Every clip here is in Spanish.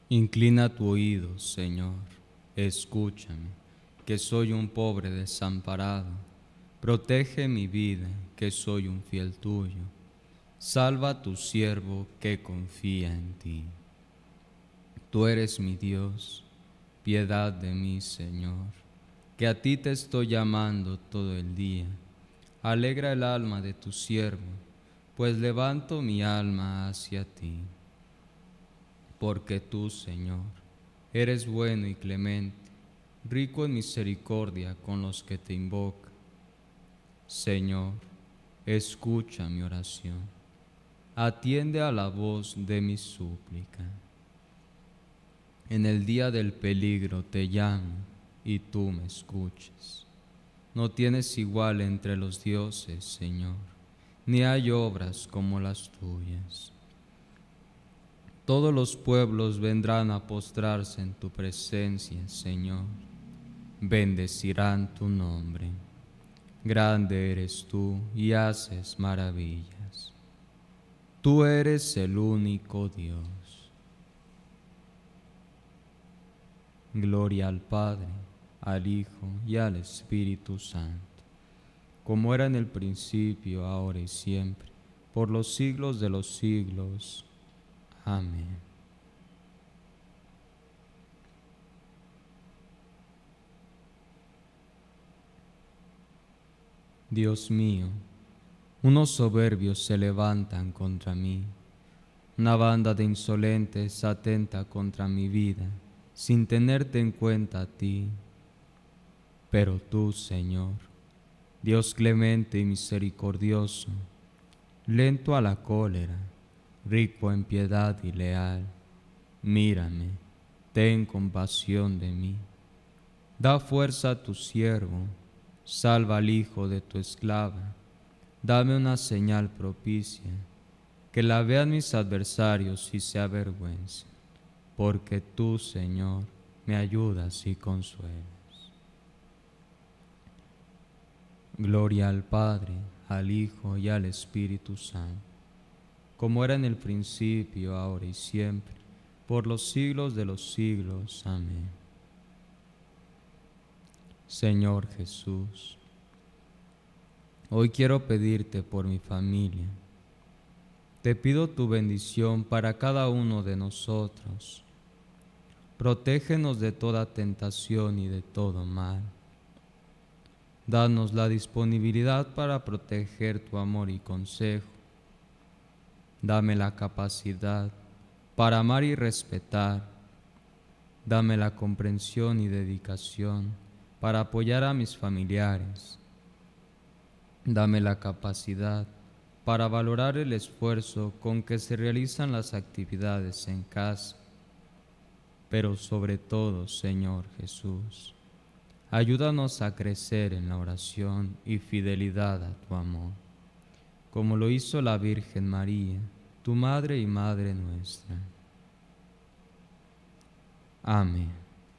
Inclina tu oído, Señor, escúchame, que soy un pobre desamparado. Protege mi vida, que soy un fiel tuyo. Salva a tu siervo que confía en ti. Tú eres mi Dios, piedad de mí, Señor, que a ti te estoy llamando todo el día. Alegra el alma de tu siervo, pues levanto mi alma hacia ti. Porque tú, Señor, eres bueno y clemente, rico en misericordia con los que te invocan. Señor, escucha mi oración, atiende a la voz de mi súplica. En el día del peligro te llamo y tú me escuchas. No tienes igual entre los dioses, Señor, ni hay obras como las tuyas. Todos los pueblos vendrán a postrarse en tu presencia, Señor. Bendecirán tu nombre. Grande eres tú y haces maravillas. Tú eres el único Dios. Gloria al Padre, al Hijo y al Espíritu Santo, como era en el principio, ahora y siempre, por los siglos de los siglos. Amén. Dios mío, unos soberbios se levantan contra mí, una banda de insolentes atenta contra mi vida, sin tenerte en cuenta a ti. Pero tú, Señor, Dios clemente y misericordioso, lento a la cólera, rico en piedad y leal, mírame, ten compasión de mí. Da fuerza a tu siervo, salva al hijo de tu esclava, dame una señal propicia, que la vean mis adversarios y se avergüencen, porque tú, Señor, me ayudas y consuelas. Gloria al Padre, al Hijo y al Espíritu Santo, como era en el principio, ahora y siempre, por los siglos de los siglos. Amén. Señor Jesús, hoy quiero pedirte por mi familia. Te pido tu bendición para cada uno de nosotros. Protégenos de toda tentación y de todo mal. Danos la disponibilidad para proteger tu amor y consejo. Dame la capacidad para amar y respetar. Dame la comprensión y dedicación para apoyar a mis familiares. Dame la capacidad para valorar el esfuerzo con que se realizan las actividades en casa. Pero sobre todo, Señor Jesús, ayúdanos a crecer en la oración y fidelidad a tu amor, como lo hizo la Virgen María, tu Madre y Madre nuestra. Amén.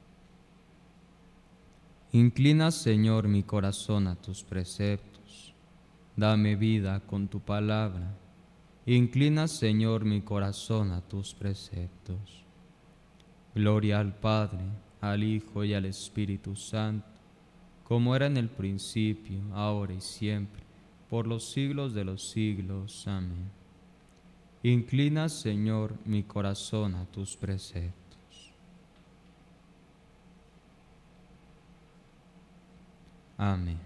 Inclina, Señor, mi corazón a tus preceptos. Dame vida con tu palabra. Inclina, Señor, mi corazón a tus preceptos. Gloria al Padre, al Hijo y al Espíritu Santo, como era en el principio, ahora y siempre, por los siglos de los siglos. Amén. Inclina, Señor, mi corazón a tus preceptos. Amén.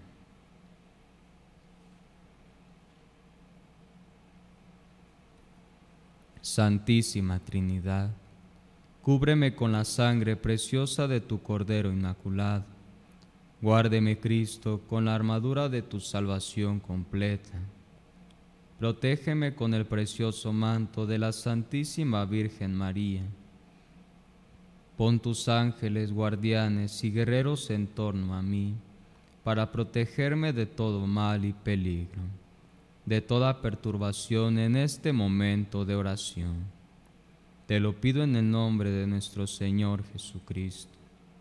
Santísima Trinidad, cúbreme con la sangre preciosa de tu Cordero Inmaculado. Guárdeme, Cristo, con la armadura de tu salvación completa. Protégeme con el precioso manto de la Santísima Virgen María. Pon tus ángeles guardianes y guerreros en torno a mí, para protegerme de todo mal y peligro, de toda perturbación en este momento de oración. Te lo pido en el nombre de nuestro Señor Jesucristo.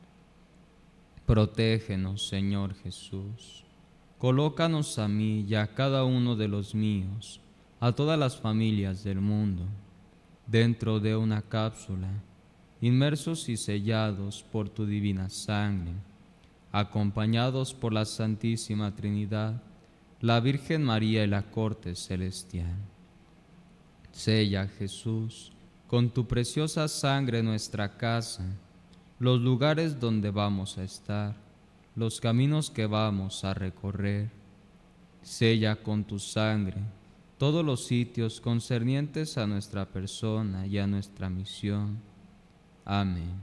Protégenos, Señor Jesús. Colócanos a mí y a cada uno de los míos, a todas las familias del mundo, dentro de una cápsula inmersos y sellados por tu divina sangre, acompañados por la Santísima Trinidad, la Virgen María y la corte celestial. Sella, Jesús, con tu preciosa sangre nuestra casa, los lugares donde vamos a estar, los caminos que vamos a recorrer. Sella con tu sangre todos los sitios concernientes a nuestra persona y a nuestra misión. Amén.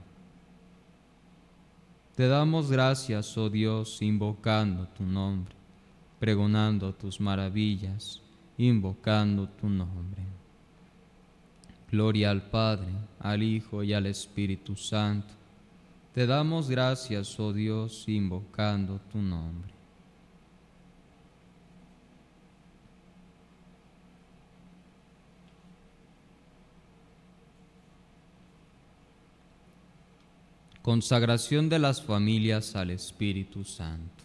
Te damos gracias, oh Dios, invocando tu nombre, pregonando tus maravillas, invocando tu nombre. Gloria al Padre, al Hijo y al Espíritu Santo. Te damos gracias, oh Dios, invocando tu nombre. Consagración de las familias al Espíritu Santo.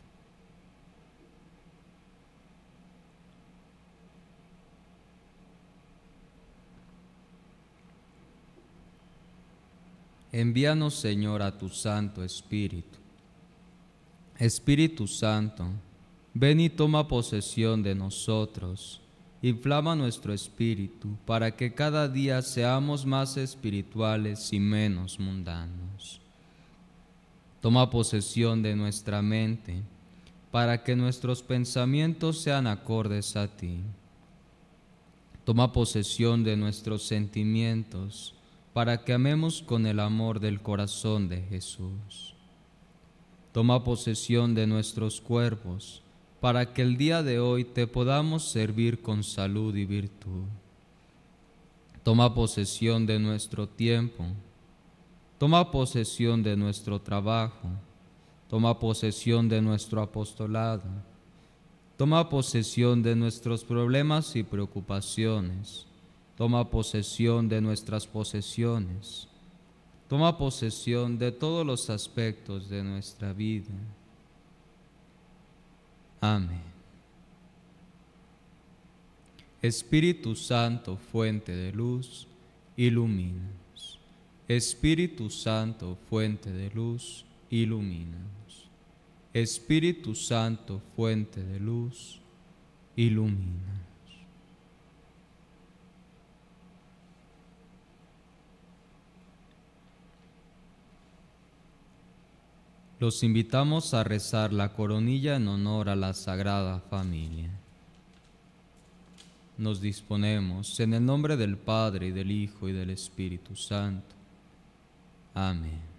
Envíanos, Señor, a tu Santo Espíritu. Espíritu Santo, ven y toma posesión de nosotros. Inflama nuestro espíritu para que cada día seamos más espirituales y menos mundanos. Toma posesión de nuestra mente para que nuestros pensamientos sean acordes a ti. Toma posesión de nuestros sentimientos para que amemos con el amor del corazón de Jesús. Toma posesión de nuestros cuerpos para que el día de hoy te podamos servir con salud y virtud. Toma posesión de nuestro tiempo. Toma posesión de nuestro trabajo. Toma posesión de nuestro apostolado. Toma posesión de nuestros problemas y preocupaciones. Toma posesión de nuestras posesiones. Toma posesión de todos los aspectos de nuestra vida. Amén. Espíritu Santo, fuente de luz, ilumínanos. Espíritu Santo, fuente de luz, ilumínanos. Espíritu Santo, fuente de luz, ilumínanos. Los invitamos a rezar la coronilla en honor a la Sagrada Familia. Nos disponemos en el nombre del Padre, y del Hijo, y del Espíritu Santo. Amén.